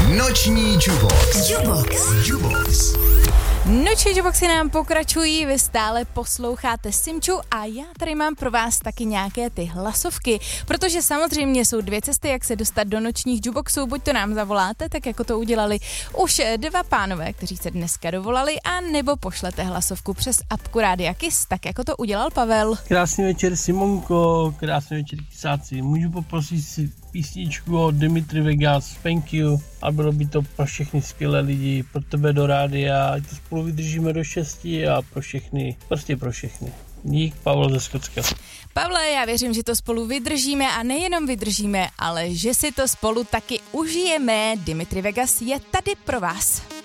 Noční Jubox. Noční Juboxy nám pokračují, vy stále posloucháte Simču a já tady mám pro vás taky nějaké ty hlasovky, protože samozřejmě jsou dvě cesty, jak se dostat do nočních Juboxů, buď to nám zavoláte, tak jako to udělali už dva pánové, kteří se dneska dovolali, a nebo pošlete hlasovku přes apku Rádia Kiss, tak jako to udělal Pavel. Krásný večer Simonko, krásný večer Kisáci, můžu poprosit si písničku od Dimitri Vegas, Thank You, a bylo by to pro všechny skvělé lidi, pro tebe do rádia, ať to spolu vydržíme do 6 a pro všechny, prostě pro všechny. Dík, Pavel ze Skotska. Pavle, já věřím, že to spolu vydržíme a nejenom vydržíme, ale že si to spolu taky užijeme. Dimitri Vegas je tady pro vás.